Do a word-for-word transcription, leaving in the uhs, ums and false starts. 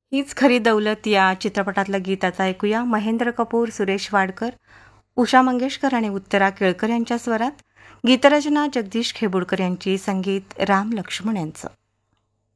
हीच खरी दौलत या चित्रपटातलं गीताचं ऐकूया. महेंद्र कपूर, सुरेश वाडकर, उषा मंगेशकर आणि उत्तरा केळकर यांच्या स्वरात. गीतरचना जगदीश खेबुडकर यांची, संगीत राम लक्ष्मण यांचं.